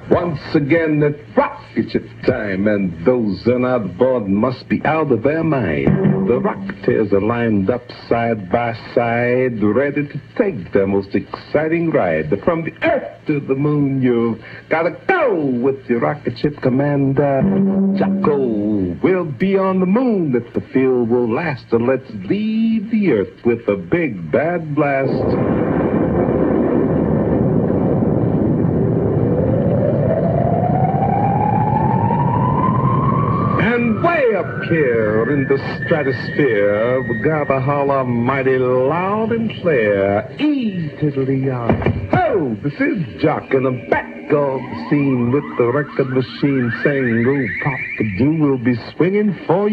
Once again, it's rocket ship time, and those on board must be out of their mind. The Rocketeers are lined up side by side, ready to take their most exciting ride. From the Earth to the Moon, you've gotta go with your rocket ship commander, Jocko. We'll be on the moon if the field will last, so let's leave the Earth with a big bad blast. And way up here in the stratosphere, we gotta holler mighty loud and clear. E-tiddly-yard. Ho! This is Jock, and I'm back on the scene with the record machine saying, oh, Papa, you will be swinging for